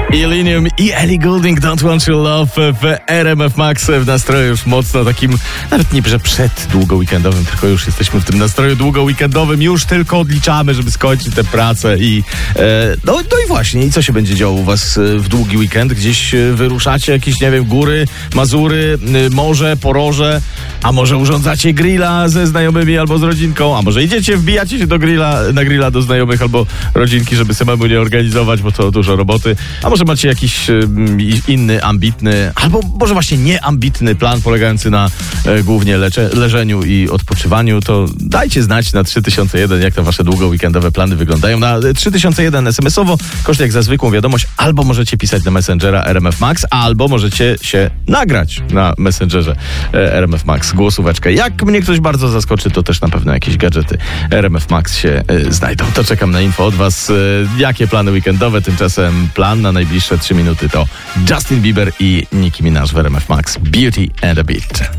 Illenium i Ellie Goulding, Don't Want Your Love w RMF Max, w nastroju już mocno takim, nawet nie że przed długoweekendowym, tylko już jesteśmy w tym nastroju długoweekendowym, już tylko odliczamy, żeby skończyć tę pracę i no i właśnie, i co się będzie działo u was w długi weekend? Gdzieś wyruszacie, jakieś, nie wiem, góry, Mazury, morze, poroże, a może urządzacie grilla ze znajomymi albo z rodzinką, a może idziecie, wbijacie się na grilla do znajomych albo rodzinki, żeby samemu nie organizować, bo to dużo roboty, a może macie jakiś inny, ambitny, albo może właśnie nieambitny plan polegający na głównie leżeniu i odpoczywaniu, to dajcie znać na 3001, jak te wasze długoweekendowe plany wyglądają. Na 3001 SMS-owo, koszt jak za zwykłą wiadomość, albo możecie pisać na Messengera RMF Max, albo możecie się nagrać na Messengerze RMF Max głosóweczkę. Jak mnie ktoś bardzo zaskoczy, to też na pewno jakieś gadżety RMF Max się znajdą. To czekam na info od was. Jakie plany weekendowe? Tymczasem plan na najbliższe 3 minuty to Justin Bieber i Nicki Minaj w RMF Max. Beauty and a Beat.